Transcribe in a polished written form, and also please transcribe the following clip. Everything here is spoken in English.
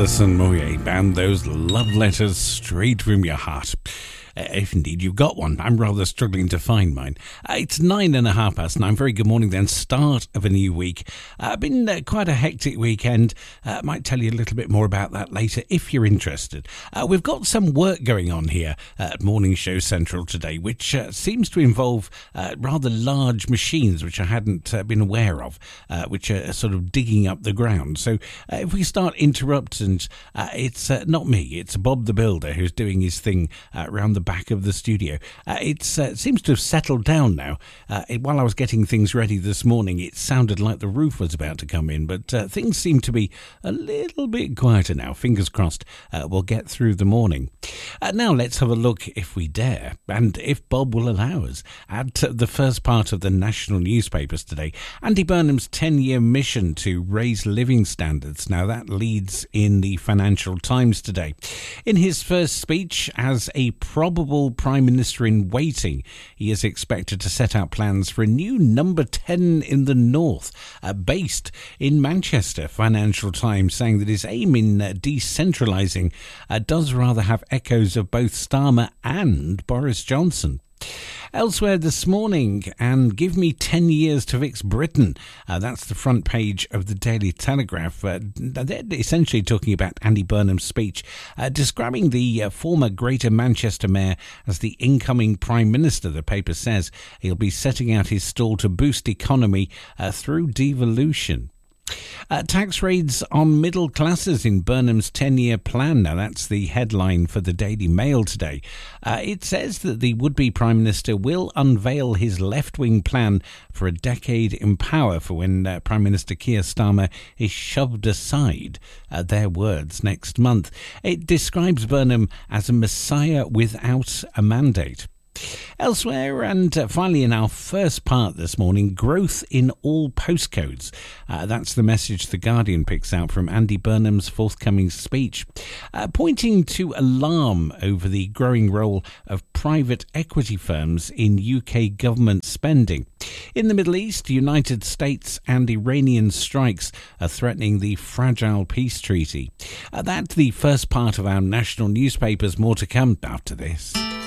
Alison Moyet and those love letters straight from your heart. If indeed you've got one. I'm rather struggling to find mine. It's 9:30. Very good morning then. Start of a new week. Been quite a hectic weekend. Might tell you a little bit more about that later if you're interested. We've got some work going on here at Morning Show Central today, which seems to involve rather large machines, which I hadn't been aware of, which are sort of digging up the ground. So if we start interruptions, it's not me. It's Bob the Builder who's doing his thing around the back of the studio. It seems to have settled down now. While I was getting things ready this morning, it sounded like the roof was about to come in, but things seem to be a little bit quieter now. Fingers crossed we'll get through the morning. Now let's have a look, if we dare, and if Bob will allow us, at the first part of the national newspapers today. Andy Burnham's 10-year mission to raise living standards. Now that leads in the Financial Times today. In his first speech as a probable Prime Minister in waiting, he is expected to set out plans for a new number 10 in the North, based in Manchester. Financial Times saying that his aim in decentralising does rather have echoes of both Starmer and Boris Johnson. Elsewhere this morning, and give me 10 years to fix Britain. That's the front page of the Daily Telegraph. They're essentially talking about Andy Burnham's speech, describing the former Greater Manchester Mayor as the incoming Prime Minister. The paper says he'll be setting out his stall to boost economy through devolution. Tax raids on middle classes in Burnham's 10-year plan. Now that's the headline for the Daily Mail today. It says that the would-be Prime Minister will unveil his left-wing plan for a decade in power for when Prime Minister Keir Starmer is shoved aside. Their words next month. It describes Burnham as a messiah without a mandate. Elsewhere, and finally in our first part this morning, growth in all postcodes. That's the message The Guardian picks out from Andy Burnham's forthcoming speech, pointing to alarm over the growing role of private equity firms in UK government spending. In the Middle East, United States and Iranian strikes are threatening the fragile peace treaty. That's the first part of our national newspapers. More to come after this.